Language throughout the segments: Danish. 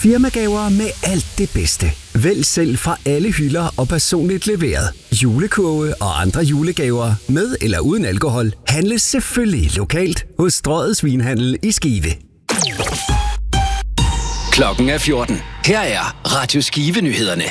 Firmagaver med alt det bedste. Vælg selv fra alle hylder og personligt leveret. Julekurve og andre julegaver med eller uden alkohol handles selvfølgelig lokalt hos Strøget Svinhandel i Skive. Klokken er 14. Her er Radio Skive-nyhederne.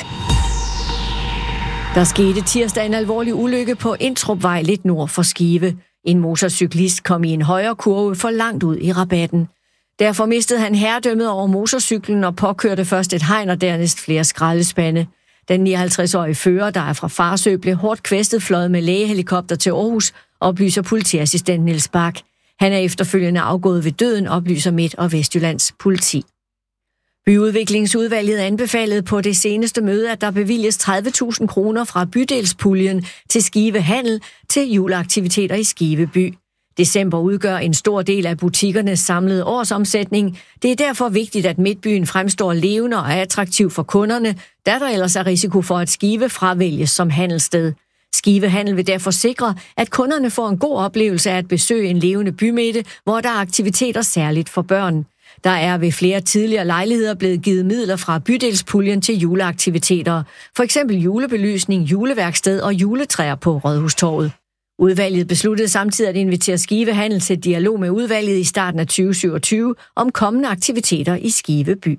Der skete tirsdag en alvorlig ulykke på Intrupvej lidt nord for Skive. En motorcyklist kom i en højre kurve for langt ud i rabatten. Derfor mistede han herredømmet over motorcyklen og påkørte først et hegn og dernæst flere skraldespande. Den 59-årige fører, der er fra Farsø, blev hårdt kvæstet fløjet med lægehelikopter til Aarhus, oplyser politiassistent Niels Bak. Han er efterfølgende afgået ved døden, oplyser Midt- og Vestjyllands politi. Byudviklingsudvalget anbefalede på det seneste møde, at der bevilges 30.000 kroner fra bydelspuljen til Skive Handel til juleaktiviteter i Skive by. December udgør en stor del af butikkernes samlede årsomsætning. Det er derfor vigtigt, at Midtbyen fremstår levende og attraktiv for kunderne, da der ellers er risiko for, at Skive fravælges som handelssted. Skive Handel vil derfor sikre, at kunderne får en god oplevelse af at besøge en levende bymidte, hvor der er aktiviteter særligt for børn. Der er ved flere tidligere lejligheder blevet givet midler fra bydelspuljen til juleaktiviteter. For eksempel julebelysning, juleværksted og juletræer på Rådhustorvet. Udvalget besluttede samtidig at invitere Skive Handel til dialog med udvalget i starten af 2027 om kommende aktiviteter i Skive by.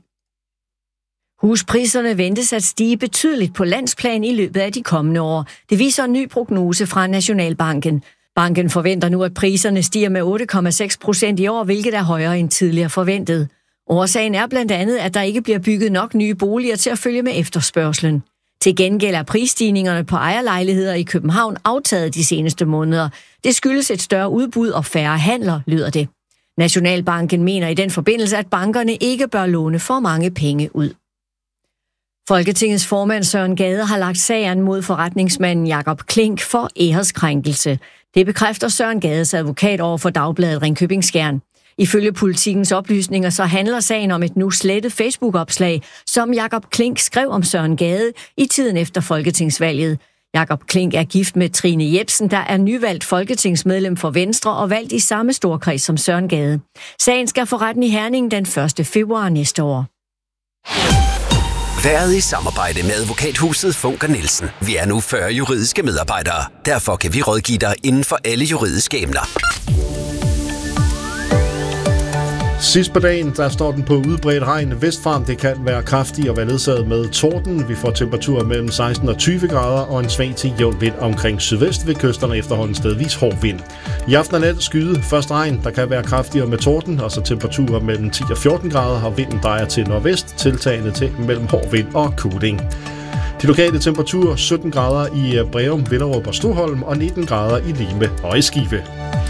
Huspriserne ventes at stige betydeligt på landsplan i løbet af de kommende år. Det viser en ny prognose fra Nationalbanken. Banken forventer nu, at priserne stiger med 8,6% i år, hvilket er højere end tidligere forventet. Årsagen er blandt andet, at der ikke bliver bygget nok nye boliger til at følge med efterspørgslen. Til gengæld er prisstigningerne på ejerlejligheder i København aftaget de seneste måneder. Det skyldes et større udbud og færre handler, lyder det. Nationalbanken mener i den forbindelse, at bankerne ikke bør låne for mange penge ud. Folketingets formand Søren Gade har lagt sagen mod forretningsmanden Jakob Klink for æreskrænkelse. Det bekræfter Søren Gades advokat over for Dagbladet Ringkøbing Skjern. Ifølge Politikens oplysninger så handler sagen om et nu slettet Facebook-opslag, som Jakob Klink skrev om Søren Gade i tiden efter folketingsvalget. Jakob Klink er gift med Trine Jepsen, der er nyvalgt folketingsmedlem for Venstre og valgt i samme storkreds som Søren Gade. Sagen skal for retten i Herning den 1. februar næste år. Været i samarbejde med advokathuset Funker Nielsen. Vi er nu 40 juridiske medarbejdere. Derfor kan vi rådgive dig inden for alle juridiske emner. Sidst på dagen, der står den på udbredt regn vestfra. Det kan være kraftig og være ledsaget med torden. Vi får temperaturer mellem 16 og 20 grader og en svag til jævn vind omkring sydvest ved kysterne efterhånden stedvis hård vind. I aften og nat skyde først regn, der kan være kraftigere med torden, og så temperaturer mellem 10 og 14 grader, og vinden drejer til nordvest, tiltagende til mellem hård vind og kuling. De lokale temperaturer 17 grader i Breum, Vinderup og Stoholm og 19 grader i Lime og i Skive.